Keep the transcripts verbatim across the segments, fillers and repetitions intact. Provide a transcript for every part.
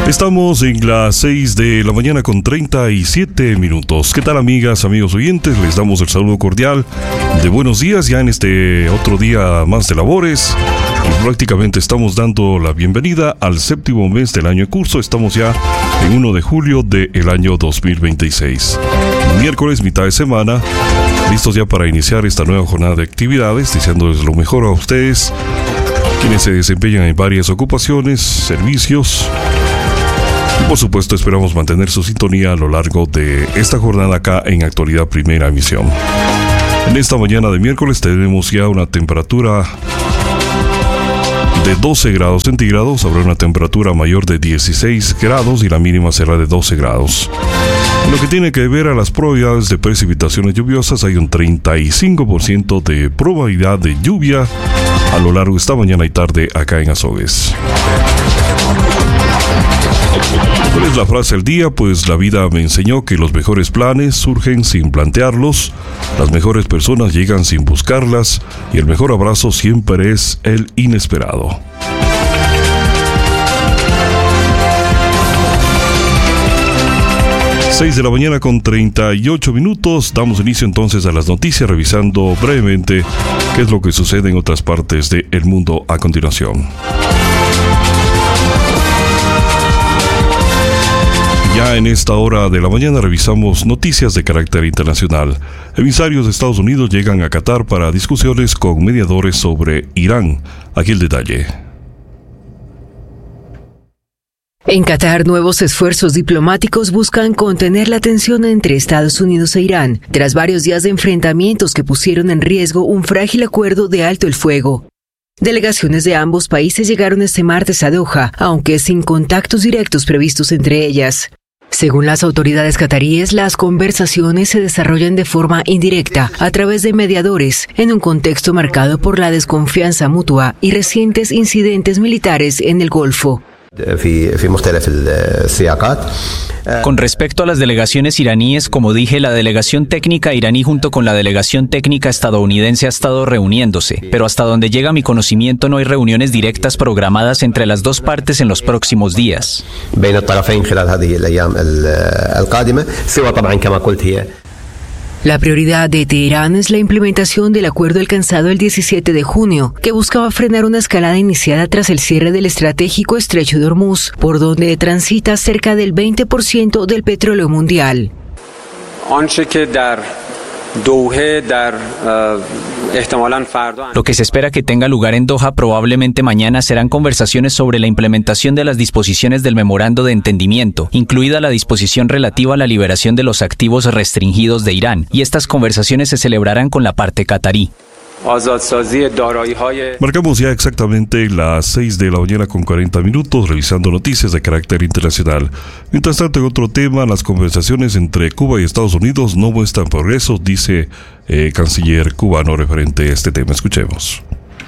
Estamos en las seis de la mañana con treinta y siete minutos. ¿Qué tal, amigas, amigos oyentes? Les damos el saludo cordial de buenos días ya en este otro día más de labores. Y prácticamente estamos dando la bienvenida al séptimo mes del año en curso. Estamos ya en primero de julio del año dos mil veintiséis. Miércoles, mitad de semana. Listos ya para iniciar esta nueva jornada de actividades, deseándoles lo mejor a ustedes, quienes se desempeñan en varias ocupaciones, servicios. Y por supuesto esperamos mantener su sintonía a lo largo de esta jornada acá en Actualidad Primera Emisión. En esta mañana de miércoles tenemos ya una temperatura de doce grados centígrados, habrá una temperatura mayor de dieciséis grados y la mínima será de doce grados. En lo que tiene que ver a las probabilidades de precipitaciones lluviosas, hay un treinta y cinco por ciento de probabilidad de lluvia a lo largo de esta mañana y tarde acá en Azogues. ¿Cuál es la frase del día? Pues la vida me enseñó que los mejores planes surgen sin plantearlos, las mejores personas llegan sin buscarlas y el mejor abrazo siempre es el inesperado. seis de la mañana con treinta y ocho minutos. Damos inicio entonces a las noticias, revisando brevemente qué es lo que sucede en otras partes del mundo a continuación. Ya en esta hora de la mañana revisamos noticias de carácter internacional. Emisarios de Estados Unidos llegan a Qatar para discusiones con mediadores sobre Irán. Aquí el detalle. En Qatar, nuevos esfuerzos diplomáticos buscan contener la tensión entre Estados Unidos e Irán, tras varios días de enfrentamientos que pusieron en riesgo un frágil acuerdo de alto el fuego. Delegaciones de ambos países llegaron este martes a Doha, aunque sin contactos directos previstos entre ellas. Según las autoridades cataríes, las conversaciones se desarrollan de forma indirecta, a través de mediadores, en un contexto marcado por la desconfianza mutua y recientes incidentes militares en el Golfo. Con respecto a las delegaciones iraníes, como dije, la delegación técnica iraní junto con la delegación técnica estadounidense ha estado reuniéndose, pero hasta donde llega mi conocimiento no hay reuniones directas programadas entre las dos partes en los próximos días. La prioridad de Teherán es la implementación del acuerdo alcanzado el diecisiete de junio, que buscaba frenar una escalada iniciada tras el cierre del estratégico estrecho de Hormuz, por donde transita cerca del veinte por ciento del petróleo mundial. Lo que se espera que tenga lugar en Doha probablemente mañana serán conversaciones sobre la implementación de las disposiciones del memorando de entendimiento, incluida la disposición relativa a la liberación de los activos restringidos de Irán, y estas conversaciones se celebrarán con la parte catarí. Marcamos ya exactamente las seis de la mañana con cuarenta minutos, revisando noticias de carácter internacional. Mientras tanto, en otro tema, las conversaciones entre Cuba y Estados Unidos no muestran progreso, dice el eh, canciller cubano referente a este tema. Escuchemos.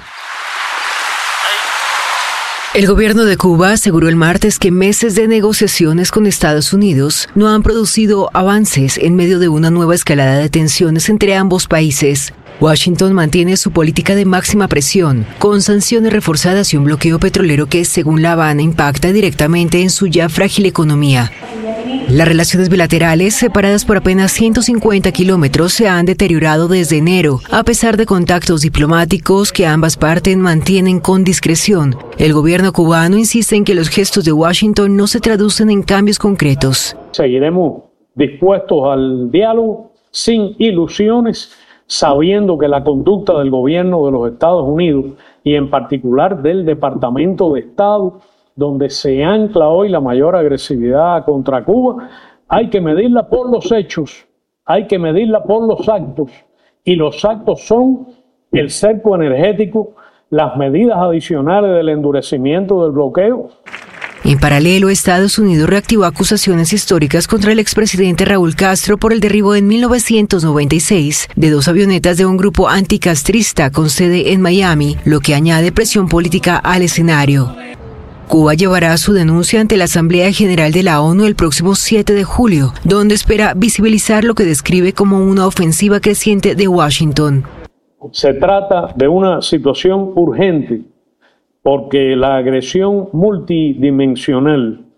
El gobierno de Cuba aseguró el martes que meses de negociaciones con Estados Unidos no han producido avances en medio de una nueva escalada de tensiones entre ambos países. Washington mantiene su política de máxima presión, con sanciones reforzadas y un bloqueo petrolero que, según La Habana, impacta directamente en su ya frágil economía. Las relaciones bilaterales, separadas por apenas ciento cincuenta kilómetros, se han deteriorado desde enero, a pesar de contactos diplomáticos que ambas partes mantienen con discreción. El gobierno cubano insiste en que los gestos de Washington no se traducen en cambios concretos. Seguiremos dispuestos al diálogo, sin ilusiones, sabiendo que la conducta del gobierno de los Estados Unidos y en particular del Departamento de Estado, donde se ancla hoy la mayor agresividad contra Cuba, hay que medirla por los hechos, hay que medirla por los actos, y los actos son el cerco energético, las medidas adicionales del endurecimiento del bloqueo. En paralelo, Estados Unidos reactivó acusaciones históricas contra el expresidente Raúl Castro por el derribo en mil novecientos noventa y seis de dos avionetas de un grupo anticastrista con sede en Miami, lo que añade presión política al escenario. Cuba llevará su denuncia ante la Asamblea General de la ONU el próximo siete de julio, donde espera visibilizar lo que describe como una ofensiva creciente de Washington. Se trata de una situación urgente, porque la agresión multidimensional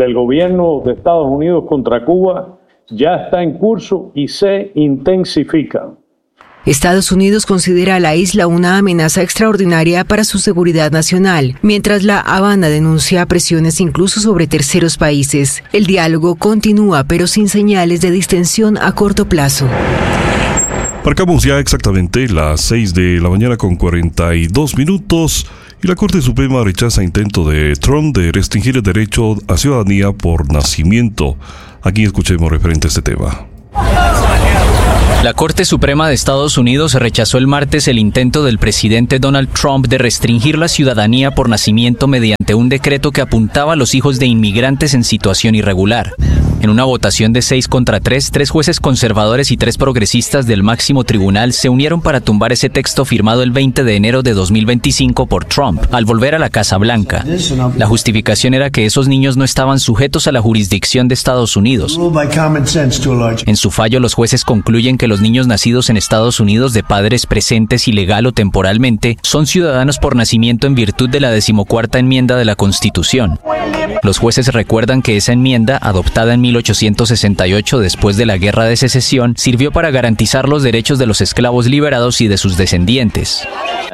del gobierno de Estados Unidos contra Cuba ya está en curso y se intensifica. Estados Unidos considera a la isla una amenaza extraordinaria para su seguridad nacional, mientras La Habana denuncia presiones incluso sobre terceros países. El diálogo continúa, pero sin señales de distensión a corto plazo. Marcamos ya exactamente las seis de la mañana con cuarenta y dos minutos y la Corte Suprema rechaza intento de Trump de restringir el derecho a ciudadanía por nacimiento. Aquí escuchemos referente a este tema. La Corte Suprema de Estados Unidos rechazó el martes el intento del presidente Donald Trump de restringir la ciudadanía por nacimiento mediante un decreto que apuntaba a los hijos de inmigrantes en situación irregular. En una votación de seis contra tres, tres jueces conservadores y tres progresistas del máximo tribunal se unieron para tumbar ese texto firmado el veinte de enero de dos mil veinticinco por Trump al volver a la Casa Blanca. La justificación era que esos niños no estaban sujetos a la jurisdicción de Estados Unidos. En su fallo, los jueces concluyen que los niños nacidos en Estados Unidos de padres presentes ilegal o temporalmente son ciudadanos por nacimiento en virtud de la decimocuarta enmienda de la Constitución. Los jueces recuerdan que esa enmienda, adoptada en mil ochocientos sesenta y ocho después de la Guerra de Secesión, sirvió para garantizar los derechos de los esclavos liberados y de sus descendientes.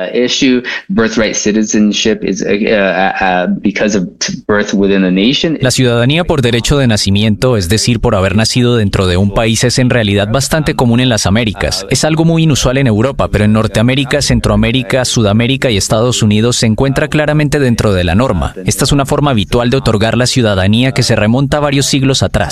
La ciudadanía por derecho de nacimiento, es decir, por haber nacido dentro de un país, es en realidad bastante común en las Américas. Es algo muy inusual en Europa, pero en Norteamérica, Centroamérica, Sudamérica y Estados Unidos se encuentra claramente dentro de la norma. Esta es una forma habitual de otorgar la ciudadanía que se remonta a varios siglos atrás.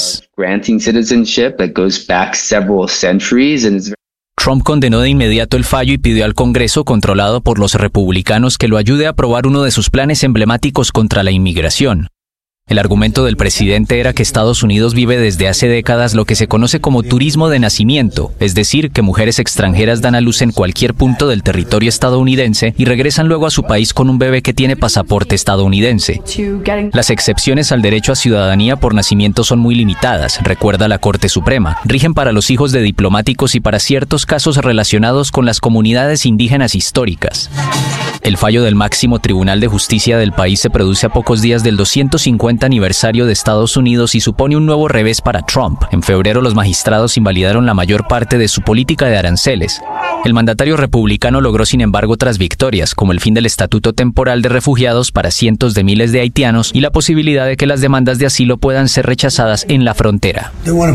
Trump condenó de inmediato el fallo y pidió al Congreso, controlado por los republicanos, que lo ayude a aprobar uno de sus planes emblemáticos contra la inmigración. El argumento del presidente era que Estados Unidos vive desde hace décadas lo que se conoce como turismo de nacimiento, es decir, que mujeres extranjeras dan a luz en cualquier punto del territorio estadounidense y regresan luego a su país con un bebé que tiene pasaporte estadounidense. Las excepciones al derecho a ciudadanía por nacimiento son muy limitadas, recuerda la Corte Suprema. Rigen para los hijos de diplomáticos y para ciertos casos relacionados con las comunidades indígenas históricas. El fallo del máximo tribunal de justicia del país se produce a pocos días del doscientos cincuenta aniversario de Estados Unidos y supone un nuevo revés para Trump. En febrero, los magistrados invalidaron la mayor parte de su política de aranceles. El mandatario republicano logró, sin embargo, otras victorias, como el fin del estatuto temporal de refugiados para cientos de miles de haitianos y la posibilidad de que las demandas de asilo puedan ser rechazadas en la frontera.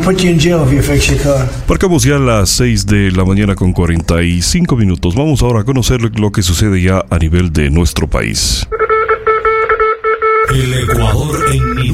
Marcamos ya las seis de la mañana con cuarenta y cinco minutos. Vamos ahora a conocer lo que sucede ya a nivel de nuestro país. El Ecuador en